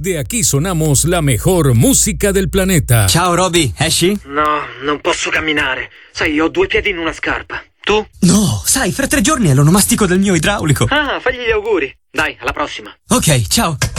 De aquí sonamos la mejor música del planeta. Ciao Roby, esci? No, non posso camminare. Sai, ho 2 piedi in una scarpa. Tu? No, sai, fra 3 giorni è l'onomastico del mio idraulico. Ah, fagli gli auguri. Dai, alla prossima. Ok, ciao.